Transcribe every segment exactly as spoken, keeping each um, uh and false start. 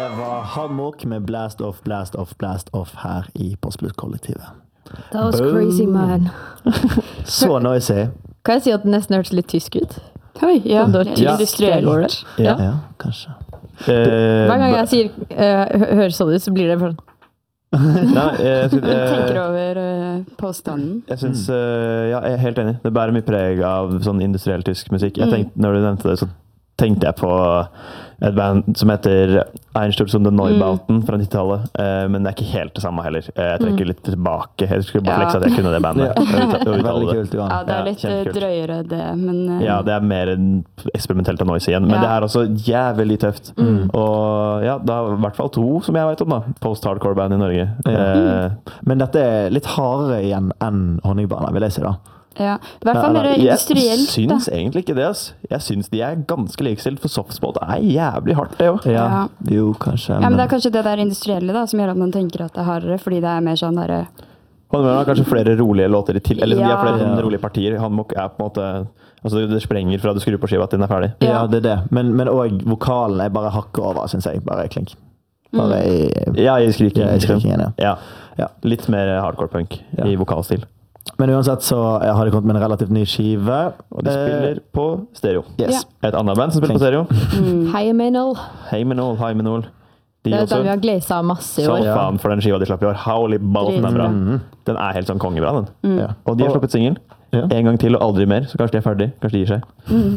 var Hammock med Blast Off, Blast Off, Blast Off her i Postbluss-kollektivet. That was Boom. crazy, man. Så noisy. Kan jeg si at det nesten hørtes litt tysk ut? Oi, ja. Sånn, Litt Ja. industrielt. Ja, ja kanskje. Hver gang jeg sier uh, høres sånn ut, så blir det sånn. Nei, jeg, jeg, Jeg tenker jeg, over uh, påstanden. jeg synes, eh, ja, jeg er helt enig. Det bærer mye preg av sånn industriell tysk musikk. Jeg tenkte, når du nevnte det, så tenkte jeg på et band som heter Einsturz und die Neubauten fra nittitallet, eh, men det er ikke helt det samme heller. Eh, Jeg trekker litt tilbake. Jeg skulle bare Ja. flekse at jeg kunne det bandet. Ja. og uttale- og uttale Veldig det. kult, Johan. Ja, det Ja, er litt uh, kjempekult. drøyere det, men uh, Ja, det er mer en eksperimentelt av noise igjen, men Ja. det er også jævlig tøft. Og ja, det er i hvert fall to som jeg vet om da, post-hardcore-band i Norge. Ja. Eh, Men dette er litt hardere igjen enn Honningbarna, vil jeg si da. ja. I hvert fall mer jeg industrielt, da. syns egentlig ikke det, ass. Jeg syns de er ganske likestilt, for softspot er jævlig hardt det også. Ja. Jo, kanskje. Ja, men det er kanskje det der industrielle da, som gjør at man tenker at det er hardere, fordi det er mer sånn der... Han har kanskje flere rolige låter i til, eller liksom, de har Ja. flere sånne Ja. rolige partier. Han må, er på en måte, altså det sprenger fra du skrur på skiva til den er ferdig. Ja, det er det. Men, men også vokalen er bare hakket over, synes jeg. Bare klink. Bare i, Ja, i skriking. i skrikingen, ja. Ja. Ja. Litt mer hardcore punk Ja. i vokalstil. Men uansett så har de kommet med en relativt ny skive. Og de spiller på stereo. Yes. Et annet band som spiller på stereo. Hei, Menol. Hei Menol, Hei Menol. De Det er også. den vi har glasa masse i Så år. faen for den skiva de slapp i år. Holy balls, den er bra. Mhm. Den er helt sånn kongebra, den. Ja. Og de har sluppet singel. Ja. En gang til og aldri mer, så kanskje de er ferdig. Kanskje de gir seg.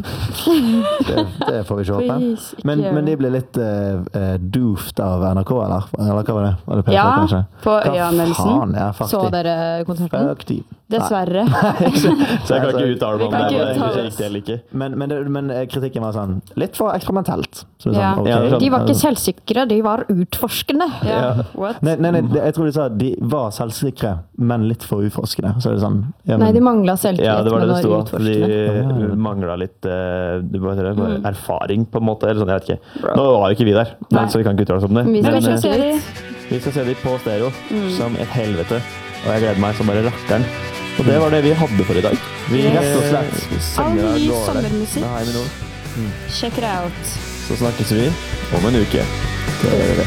Det, det får vi ikke håpe. Please, ikke Men, gjør men de det. ble litt uh, doofed av N R K, eller? Eller hva var det? Var det P tre, Ja, kanskje? på Hva Øya-anmeldelsen. faen, ja, Så faktisk. dere konserten? Fuck de. Dessverre. Så jeg kan ikke uttale meg Vi om kan det. ikke Det er uttale ikke oss. riktig eller ikke. Men, men, det, men eh, kritikken var sånn litt for eksperimentelt. Så det er Ja. sånn, ok. Ja, det er sånn. De var ikke selvsikre, de var utforskende. Ja. Ja. What? Nei, nei, nei, det- jeg tror de sa de var selvsikre, men litt for uforskende. Så er det sånn ja, men, Nei, de mangla selvtillit, Ja, det var det men det sto. var At utforskende. de mangla litt eh, hva heter det, bare erfaring, på en måte. Eller sånn, jeg vet ikke. Nå var jo ikke vi der, Nei. så vi kan ikke uttale oss om det. Vi skal Men, ikke eh, se det. vi skal se de på stereo som et helvete. Og jeg gleder meg som bare rakkeren. Og det var det vi hadde for i dag. Vi Yes. rett og slett sender All av ny gårde sommermusikk. med Hei med noe. Check it out. Så snakkes vi om en uke. det, det, det.